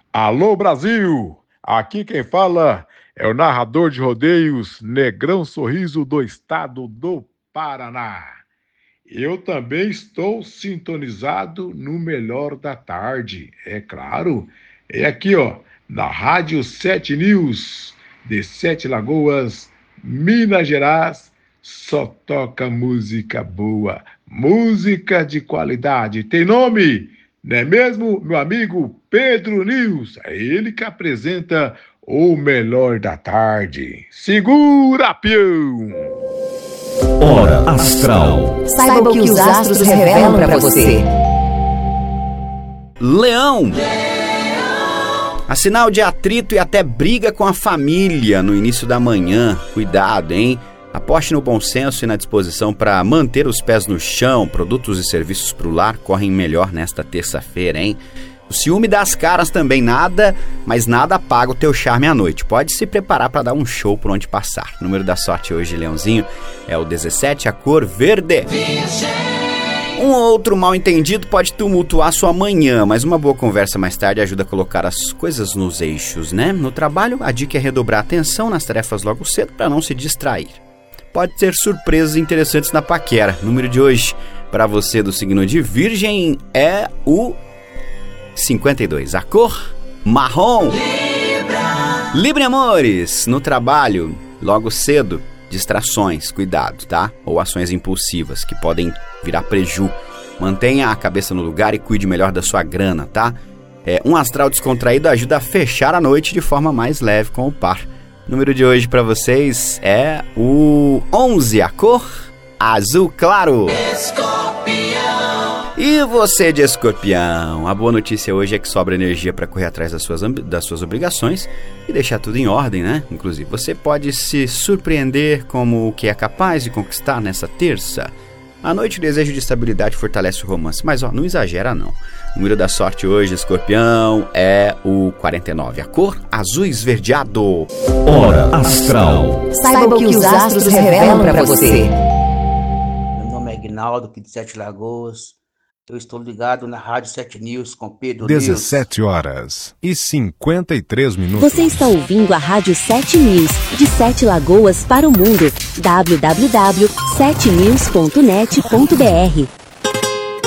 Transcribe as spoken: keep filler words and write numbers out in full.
Alô, Brasil! Aqui quem fala é o narrador de rodeios Negrão Sorriso do estado do Paraná. Eu também estou sintonizado no melhor da tarde, é claro. É aqui, ó, na Rádio Sete News, de Sete Lagoas, Minas Gerais. Só toca música boa, música de qualidade. Tem nome, não é mesmo, meu amigo Pedro News? É ele que apresenta o melhor da tarde. Segura, peão! Hora Astral. Saiba o que os astros revelam para você. Leão. Há sinal de atrito e até briga com a família no início da manhã. Cuidado, hein? Aposte no bom senso e na disposição para manter os pés no chão. Produtos e serviços para o lar correm melhor nesta terça-feira, hein? O ciúme das caras também nada, mas nada apaga o teu charme à noite. Pode se preparar para dar um show por onde passar. O número da sorte hoje, Leãozinho, é o dezessete, a cor verde. Um outro mal entendido pode tumultuar sua manhã, mas uma boa conversa mais tarde ajuda a colocar as coisas nos eixos, né? No trabalho, a dica é redobrar a atenção nas tarefas logo cedo para não se distrair. Pode ter surpresas interessantes na paquera. O número de hoje, para você do signo de Virgem, é o cinquenta e dois. A cor marrom. Libra. Libra, amores. No trabalho, logo cedo, distrações, cuidado, tá? Ou ações impulsivas que podem virar preju. Mantenha a cabeça no lugar e cuide melhor da sua grana, tá? É, um astral descontraído ajuda a fechar a noite de forma mais leve com o par. O número de hoje para vocês é o onze, a cor azul claro. Escorpião. E você de Escorpião, a boa notícia hoje é que sobra energia para correr atrás das suas, das suas obrigações e deixar tudo em ordem, né? Inclusive, você pode se surpreender como o que é capaz de conquistar nessa terça. À noite, o desejo de estabilidade fortalece o romance, mas ó, não exagera não. O número da sorte hoje, Escorpião, é o quarenta e nove, a cor azul esverdeado. Hora Astral. Saiba o que os astros revelam para você. Meu nome é Aguinaldo, aqui de Sete Lagoas. Eu estou ligado na Rádio Sete News com Pedro dezessete News. horas e cinquenta e três minutos. Você está ouvindo a Rádio Sete News, de Sete Lagoas para o mundo. w w w ponto sete news ponto net ponto b r